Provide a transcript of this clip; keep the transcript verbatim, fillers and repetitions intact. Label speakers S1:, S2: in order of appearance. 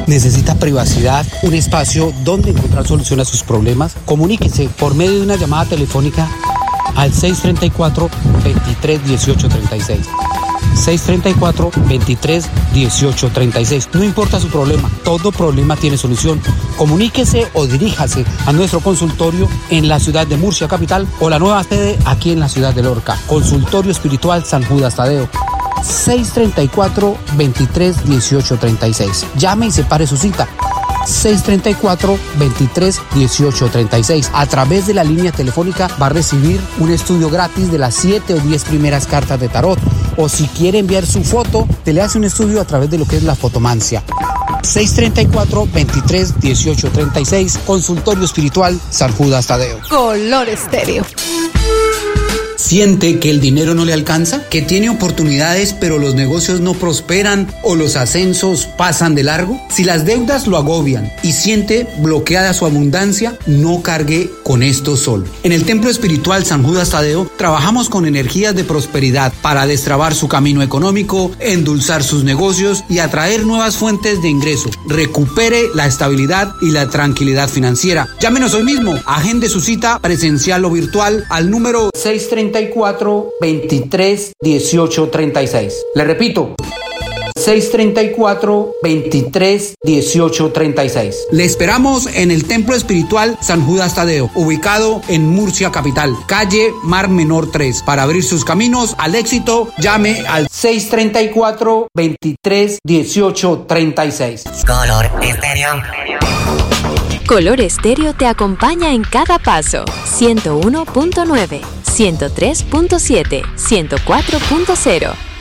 S1: ¿Necesita privacidad? ¿Un espacio donde encontrar solución a sus problemas? Comuníquese por medio de una llamada telefónica al seis tres cuatro, veintitrés, dieciocho treinta y seis. seis tres cuatro, veintitrés, dieciocho treinta y seis. No importa su problema, todo problema tiene solución. Comuníquese o diríjase a nuestro consultorio en la ciudad de Murcia capital o la nueva sede aquí en la ciudad de Lorca. Consultorio Espiritual San Judas Tadeo. seis tres cuatro, veintitrés, dieciocho treinta y seis. Llame y separe su cita. seis tres cuatro, veintitrés, dieciocho treinta y seis. A través de la línea telefónica va a recibir un estudio gratis de las siete o diez primeras cartas de tarot. O si quiere enviar su foto, te le hace un estudio a través de lo que es la fotomancia. seis tres cuatro, veintitrés, dieciocho treinta y seis. Consultorio Espiritual San Judas Tadeo.
S2: Color Estéreo.
S1: ¿Siente que el dinero no le alcanza? ¿Que tiene oportunidades pero los negocios no prosperan o los ascensos pasan de largo? Si las deudas lo agobian y siente bloqueada su abundancia, no cargue con esto solo. En el Templo Espiritual San Judas Tadeo trabajamos con energías de prosperidad para destrabar su camino económico, endulzar sus negocios y atraer nuevas fuentes de ingreso. Recupere la estabilidad y la tranquilidad financiera. Llámenos hoy mismo, agende su cita presencial o virtual al número seis tres cuatro, veintitrés, dieciocho treinta y seis. Le repito, seis tres cuatro, veintitrés, dieciocho treinta y seis. Le esperamos en el Templo Espiritual San Judas Tadeo, ubicado en Murcia capital, calle Mar Menor tres. Para abrir sus caminos al éxito, llame al seis tres cuatro, veintitrés, dieciocho treinta y seis.
S3: Color Estéreo.
S2: Color Estéreo te acompaña en cada paso. ciento uno punto nueve, ciento tres punto siete, ciento cuatro punto cero.